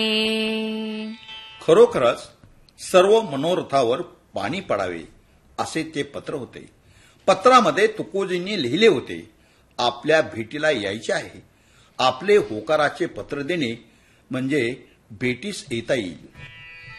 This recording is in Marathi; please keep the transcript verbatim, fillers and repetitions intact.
खरोखरच सर्व मनोरथावर पाणी पडावे असे ते पत्र होते. पत्रामध्ये तुकोजींनी लिहिले होते, आपल्या भेटीला यायचे आहे. आपले होकाराचे पत्र देणे म्हणजे भेटीस येता येईल.